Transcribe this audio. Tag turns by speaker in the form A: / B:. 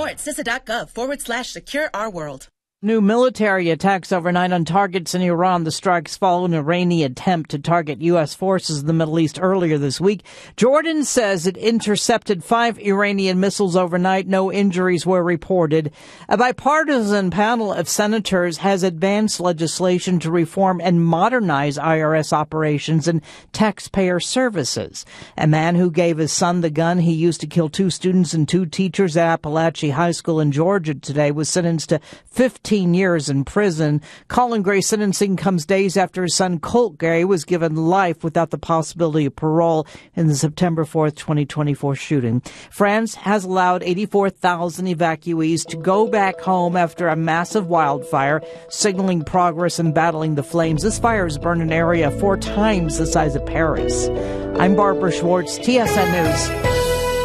A: more at CISA.gov/secure our world.
B: New military attacks overnight on targets in Iran. The strikes follow an Iranian attempt to target U.S. forces in the Middle East earlier this week. Jordan says it intercepted 5 Iranian missiles overnight. No injuries were reported. A bipartisan panel of senators has advanced legislation to reform and modernize IRS operations and taxpayer services. A man who gave his son the gun he used to kill 2 students and 2 teachers at Appalachian High School in Georgia today was sentenced to 15 years in prison. Colin Gray's sentencing comes days after his son Colt Gray was given life without the possibility of parole in the September 4th, 2024 shooting. France has allowed 84,000 evacuees to go back home after a massive wildfire, signaling progress in battling the flames. This fire has burned an area 4 times the size of Paris. I'm Barbara Schwartz, TSN News.